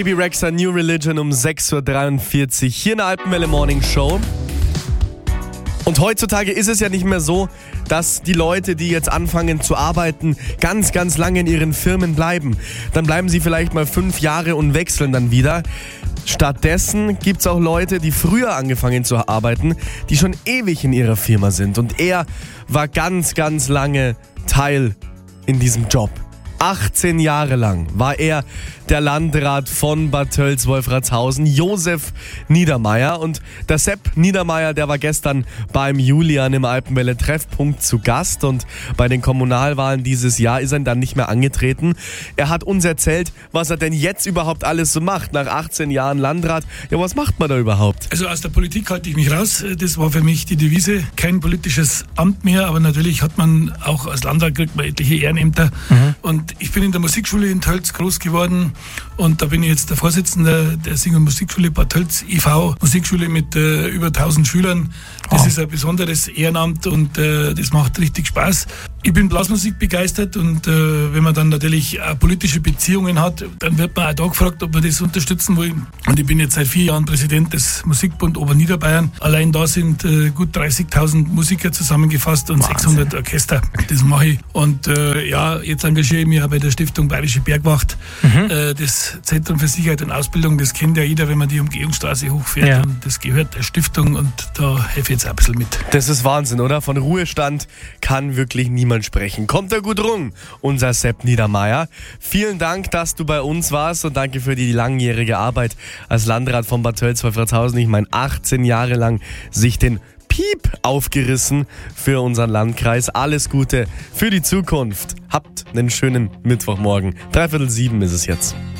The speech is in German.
Baby Rexha, New Religion um 6.43 Uhr hier in der Alpenwelle Morning Show. Und heutzutage ist es ja nicht mehr so, dass die Leute, die jetzt anfangen zu arbeiten, ganz, ganz lange in ihren Firmen bleiben. Dann bleiben sie vielleicht mal 5 Jahre und wechseln dann wieder. Stattdessen gibt es auch Leute, die früher angefangen zu arbeiten, die schon ewig in ihrer Firma sind. Und er war ganz, ganz lange Teil in diesem Job. 18 Jahre lang war er der Landrat von Bad Tölz-Wolfratshausen, Josef Niedermeyer. Und der Sepp Niedermeyer, der war gestern beim Julian im Alpenwelle Treffpunkt zu Gast. Und bei den Kommunalwahlen dieses Jahr ist er dann nicht mehr angetreten. Er hat uns erzählt, was er denn jetzt überhaupt alles so macht. Nach 18 Jahren Landrat. Ja, was macht man da überhaupt? Also aus der Politik halte ich mich raus. Das war für mich die Devise. Kein politisches Amt mehr, aber natürlich hat man auch als Landrat kriegt man etliche Ehrenämter. Und ich bin in der Musikschule in Tölz groß geworden und da bin ich jetzt der Vorsitzende der Sing- und Musikschule Bad Tölz e.V. Musikschule mit über 1000 Schülern. Das ist ein besonderes Ehrenamt und das macht richtig Spaß. Ich bin Blasmusik begeistert und wenn man dann natürlich auch politische Beziehungen hat, dann wird man auch da gefragt, ob wir das unterstützen wollen. Und ich bin jetzt seit 4 Jahren Präsident des Musikbund Oberniederbayern. Allein da sind gut 30.000 Musiker zusammengefasst und Wahnsinn. 600 Orchester. Das mache ich. Und jetzt engagiere ich mich auch bei der Stiftung Bayerische Bergwacht. Das Zentrum für Sicherheit und Ausbildung, das kennt ja jeder, wenn man die Umgehungsstraße hochfährt. Ja. Und das gehört der Stiftung und da helfe ich jetzt auch ein bisschen mit. Das ist Wahnsinn, oder? Von Ruhestand kann wirklich niemand sprechen. Kommt er gut rum, unser Sepp Niedermeyer. Vielen Dank, dass du bei uns warst und danke für die langjährige Arbeit als Landrat von Bad Tölz-Wolfratshausen. Ich meine, 18 Jahre lang sich den Piep aufgerissen für unseren Landkreis. Alles Gute für die Zukunft. Habt einen schönen Mittwochmorgen. 6:45 ist es jetzt.